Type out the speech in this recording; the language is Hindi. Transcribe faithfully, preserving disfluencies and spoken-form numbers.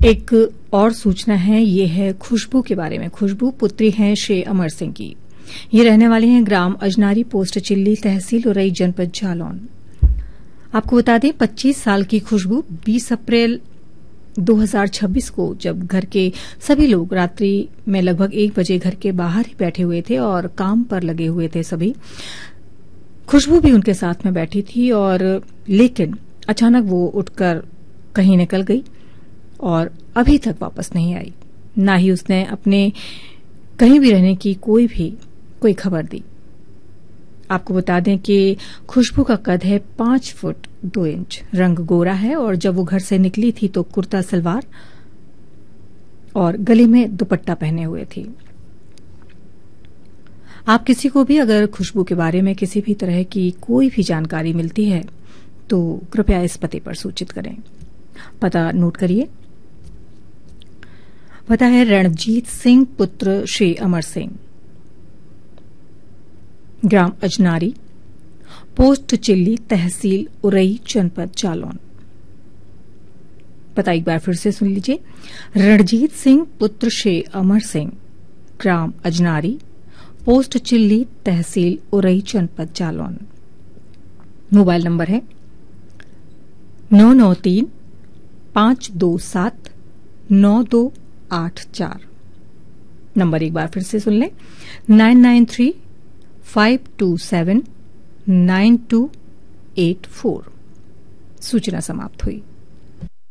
एक और सूचना है, ये है खुशबू के बारे में। खुशबू पुत्री हैं श्री अमर सिंह की। ये रहने वाली हैं ग्राम अजनारी, पोस्ट चिल्ली, तहसील उरई, जनपद जालौन। आपको बता दें, पच्चीस साल की खुशबू बीस अप्रैल दो हज़ार छब्बीस को जब घर के सभी लोग रात्रि में लगभग एक बजे घर के बाहर ही बैठे हुए थे और काम पर लगे हुए थे सभी, खुशबू भी उनके साथ में बैठी थी और लेकिन अचानक वो उठकर कहीं निकल गई और अभी तक वापस नहीं आई। ना ही उसने अपने कहीं भी रहने की कोई भी कोई खबर दी। आपको बता दें कि खुशबू का कद है पांच फुट दो इंच, रंग गोरा है और जब वो घर से निकली थी तो कुर्ता सलवार और गले में दुपट्टा पहने हुए थी। आप किसी को भी अगर खुशबू के बारे में किसी भी तरह की कोई भी जानकारी मिलती है तो कृपया इस पते पर सूचित करें। पता नोट करिए। पता है रणजीत सिंह पुत्र श्री अमर सिंह, ग्राम अजनारी, पोस्ट चिल्ली, तहसील उरई, जनपद जालौन। पता एक बार फिर से सुन लीजिए। रणजीत सिंह पुत्र श्री अमर सिंह, ग्राम अजनारी, पोस्ट चिल्ली, तहसील उरई, जनपद जालौन। मोबाइल नंबर है नौ नौ तीन पांच दो सात नौ दो आठ चार। नंबर एक बार फिर से सुन लें, nine nine three five to seven nine to eight four. सूचना समाप्त हुई।